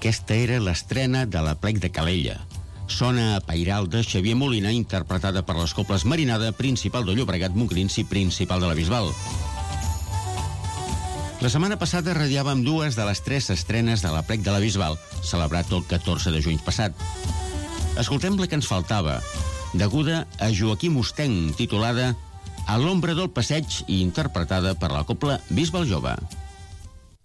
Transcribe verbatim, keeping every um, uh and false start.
Aquesta era l'estrena de l'Aplec de Calella. Sona a Pairal de Xavier Molina, interpretada per les Cobles Marinada, Principal de Llobregat, Montgrins i Principal de la Bisbal. La setmana passada radiàvem dues de les tres estrenes de l'Aplec de la Bisbal, celebrat el catorze de juny passat. Escoltem la que ens faltava, deguda a Joaquim Ostenc, titulada A l'ombra del passeig i interpretada per la Cobla Bisbal Jove.